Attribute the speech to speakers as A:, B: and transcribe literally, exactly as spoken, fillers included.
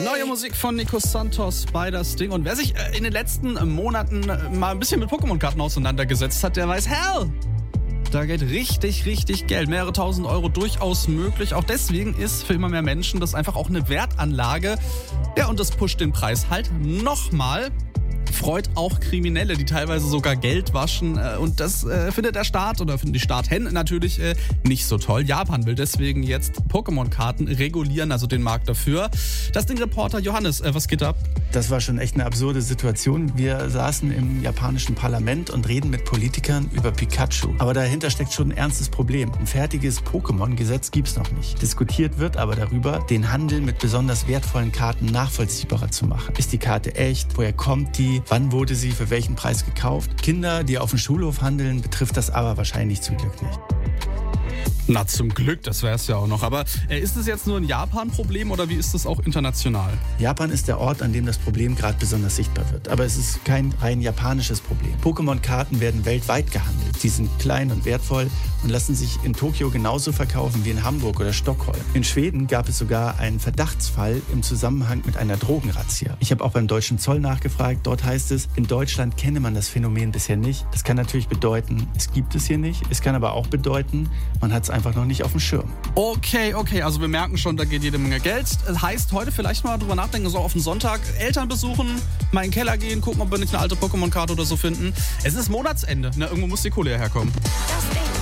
A: Neue Musik von Nico Santos bei das Ding. Und wer sich in den letzten Monaten mal ein bisschen mit Pokémon-Karten auseinandergesetzt hat, der weiß, hell, da geht richtig, richtig Geld. Mehrere tausend Euro durchaus möglich. Auch deswegen ist für immer mehr Menschen das einfach auch eine Wertanlage. Ja, und das pusht den Preis halt nochmal. Freut auch Kriminelle, die teilweise sogar Geld waschen. Und das äh, findet der Staat oder finden die Staaten natürlich äh, nicht so toll. Japan will deswegen jetzt Pokémon-Karten regulieren, also den Markt dafür. Das Ding-Reporter Johannes, äh, was geht ab?
B: Das war schon echt eine absurde Situation. Wir saßen im japanischen Parlament und reden mit Politikern über Pikachu. Aber dahinter steckt schon ein ernstes Problem. Ein fertiges Pokémon-Gesetz gibt's noch nicht. Diskutiert wird aber darüber, den Handel mit besonders wertvollen Karten nachvollziehbarer zu machen. Ist die Karte echt? Woher kommt die? Wann wurde sie für welchen Preis gekauft? Kinder, die auf dem Schulhof handeln, betrifft das aber wahrscheinlich zum Glück nicht.
A: Na, zum Glück, das wäre es ja auch noch. Aber äh, ist es jetzt nur ein Japan-Problem oder wie ist das auch international?
B: Japan ist der Ort, an dem das Problem gerade besonders sichtbar wird. Aber es ist kein rein japanisches Problem. Pokémon-Karten werden weltweit gehandelt. Sie sind klein und wertvoll und lassen sich in Tokio genauso verkaufen wie in Hamburg oder Stockholm. In Schweden gab es sogar einen Verdachtsfall im Zusammenhang mit einer Drogenrazzia. Ich habe auch beim deutschen Zoll nachgefragt. Dort heißt es, in Deutschland kenne man das Phänomen bisher nicht. Das kann natürlich bedeuten, es gibt es hier nicht. Es kann aber auch bedeuten, man hat es einfach noch nicht auf dem Schirm.
A: Okay, okay, also wir merken schon, da geht jede Menge Geld. Das heißt, heute vielleicht mal drüber nachdenken, so auf den Sonntag Eltern besuchen, mal in den Keller gehen, gucken, ob wir nicht eine alte Pokémon-Karte oder so finden. Es ist Monatsende, ne? Irgendwo muss die Kohle ja herkommen.